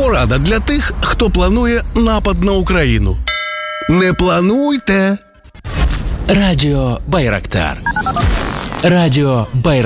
Порада для тих, хто планує напад на Україну. Не плануйте. Радіо Байрактар. Радіо Байрактар.